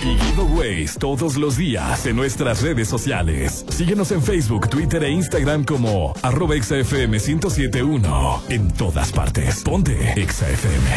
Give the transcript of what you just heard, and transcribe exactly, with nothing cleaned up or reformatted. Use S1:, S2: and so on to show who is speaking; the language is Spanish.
S1: y giveaways todos los días en nuestras redes sociales. Síguenos en Facebook, Twitter e Instagram como arroba Exa F M ciento siete punto uno. En todas partes. Ponte Exa F M.